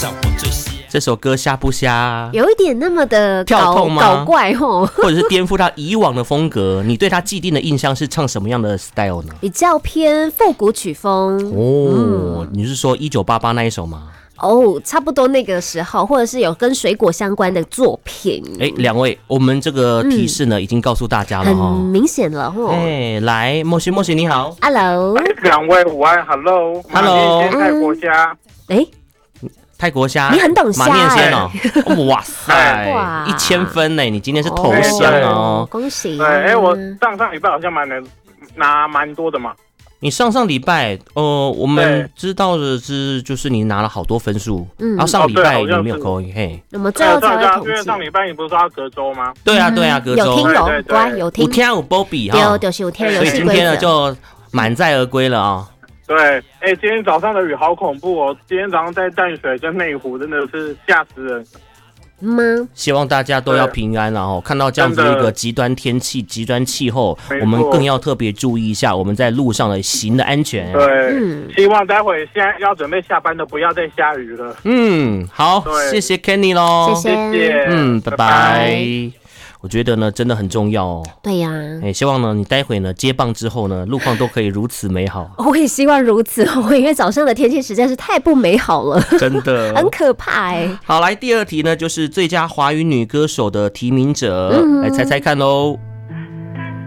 这首歌瞎不瞎？ 有一点那么的跳痛吗？ 搞怪吼， 或者是颠覆他以往的风格？你对他既定的印象是唱什么样的 style 呢？ 比较偏复古曲风哦。你是说1988那一首吗？ 哦，差不多那个时候，或者是有跟水果相关的作品。 两位，我们这个提示呢，已经告诉大家了很明显了吼。 来，莫西你好 ，Hello， 两位午安 ，Hello， 泰国虾， 泰国虾， 你很懂虾马念先哦，哇塞，1000分呢，你今天是头香哦， 恭喜！ 对，我上礼拜好像拿蛮多的嘛。 你上礼拜，我们知道的是，就是你拿了好多分数，然后上礼拜你没有扣音，嘿。 我们最后才会统计。 因为上礼拜你不是说要隔周吗？ 对啊，隔周。 有听有乖有听。 有听有波比哈。 就是有听有。 所以今天呢就满载而归了啊。 对，今天早上的雨好恐怖哦！今天早上在淡水跟内湖真的是吓死人。 希望大家都要平安啦，看到这样子一个极端天气、极端气候，我们更要特别注意一下我们在路上的行的安全。 对，希望待会现在要准备下班的不要再下雨了。 好，谢谢 Kenny 咯， 谢谢， 拜拜。我觉得呢，真的很重要哦。 对呀， 希望呢，你待会呢接棒之后呢，路况都可以如此美好。 我也希望如此哦，因为早上的天气实在是太不美好了， 真的很可怕好，来第二题呢，就是最佳华语女歌手的提名者，来猜猜看喽。